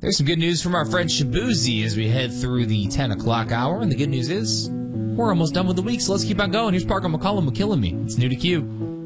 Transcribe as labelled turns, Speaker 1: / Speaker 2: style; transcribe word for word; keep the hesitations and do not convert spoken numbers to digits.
Speaker 1: There's some good news from our friend Shabuzi as we head through the ten o'clock hour. And the good news is we're almost done with the week, so let's keep on going. Here's Parker McCollum with Killing Me. It's new to Q.